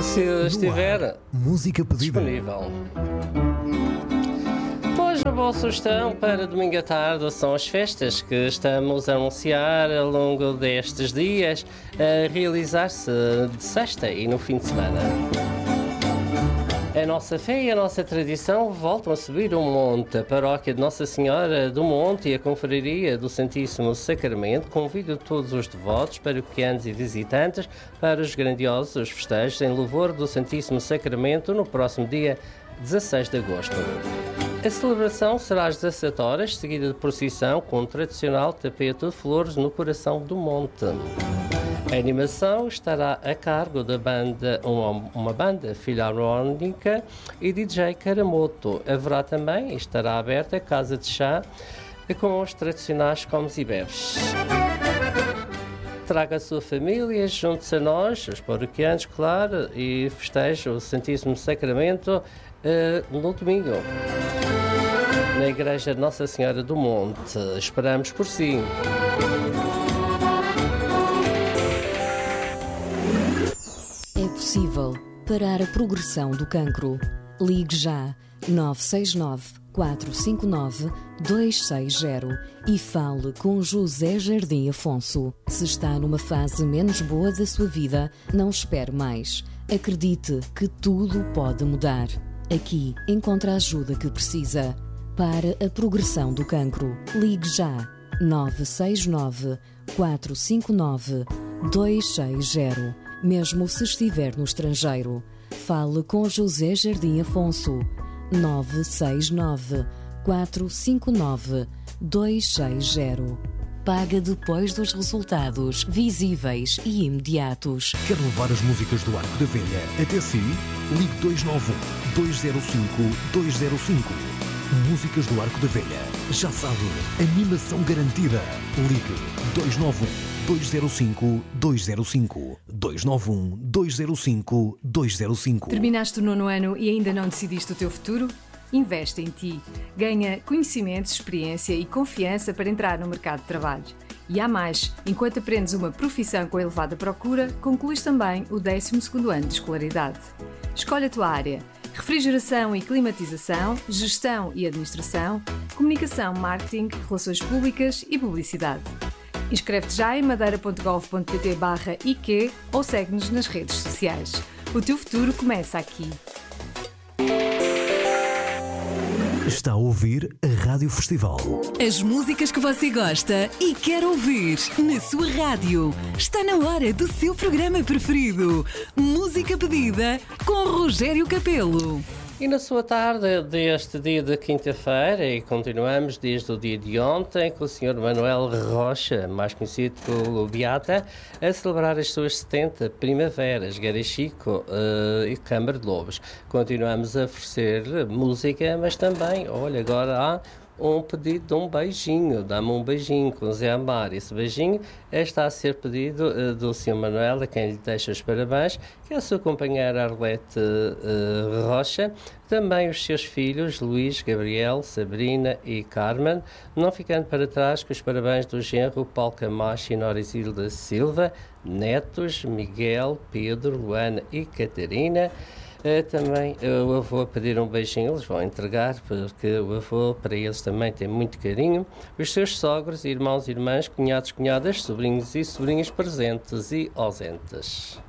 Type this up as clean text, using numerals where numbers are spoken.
Se estiver música pedida disponível. Pois a boa sugestão para domingo à tarde são as festas que estamos a anunciar ao longo destes dias, a realizar-se de sexta e no fim de semana. A nossa fé e a nossa tradição voltam a subir o monte. A paróquia de Nossa Senhora do Monte e a Confraria do Santíssimo Sacramento convidam todos os devotos, paroquianos e visitantes para os grandiosos festejos em louvor do Santíssimo Sacramento no próximo dia 16 de agosto. A celebração será às 17 horas, seguida de procissão com o tradicional tapete de flores no coração do monte. A animação estará a cargo da banda, uma banda filarmónica e DJ Karamoto. Haverá também, estará aberta a casa de chá com os tradicionais comes e bebes. Traga a sua família, junte-se a nós, os paroquianos, claro, e festeje o Santíssimo Sacramento no domingo, na Igreja de Nossa Senhora do Monte. Esperamos por si. É possível parar a progressão do cancro. Ligue já 969 459 260 e fale com José Jardim Afonso. Se está numa fase menos boa da sua vida, não espere mais. Acredite que tudo pode mudar. Aqui encontra a ajuda que precisa. Para a progressão do cancro, ligue já 969 459 260. Mesmo se estiver no estrangeiro, fale com José Jardim Afonso. 969 459 260. Paga depois dos resultados visíveis e imediatos. Quer levar as músicas do Arco da Velha até si? Ligue 291 205 205. Músicas do Arco da Velha. Já sabe, animação garantida. Ligue 291 205 205. 291 205 205. Terminaste o 9º ano e ainda não decidiste o teu futuro? Investe em ti. Ganha conhecimento, experiência e confiança para entrar no mercado de trabalho. E há mais, enquanto aprendes uma profissão com elevada procura, concluís também o 12º ano de escolaridade. Escolhe a tua área: refrigeração e climatização, gestão e administração, comunicação, marketing, relações públicas e publicidade. Inscreve-te já em madeira.gov.pt/IQ ou segue-nos nas redes sociais. O teu futuro começa aqui. Está a ouvir a Rádio Festival. As músicas que você gosta e quer ouvir na sua rádio. Está na hora do seu programa preferido. Música pedida com Rogério Capelo. E na sua tarde deste dia de quinta-feira, e continuamos desde o dia de ontem, com o Sr. Manuel Rocha, mais conhecido pelo Beata, a celebrar as suas 70 primaveras, Garachico e Câmara de Lobos. Continuamos a oferecer música, mas também, olha, agora há um pedido de um beijinho, dá-me um beijinho com o Zé Amar. Esse beijinho está a ser pedido do Sr. Manuel, a quem lhe deixa os parabéns, que é a sua companheira Arlete Rocha, também os seus filhos Luís, Gabriel, Sabrina e Carmen, não ficando para trás com os parabéns do genro Paulo Camacho e Norisilda Silva, netos Miguel, Pedro, Luana e Catarina. Também o avô a pedir um beijinho, eles vão entregar, porque o avô para eles também tem muito carinho. Os seus sogros, irmãos e irmãs, cunhados, cunhadas, sobrinhos e sobrinhas presentes e ausentes.